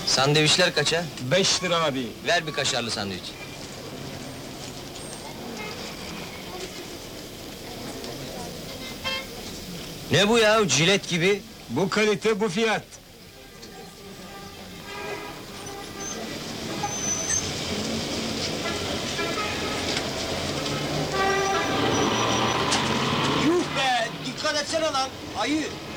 Sandviçler kaça? 5 lira abi. Ver bir kaşarlı sandviç. Ne bu ya, jilet gibi? Bu kalite, bu fiyat. Yuh be! Dikkat etsene lan! Ayı!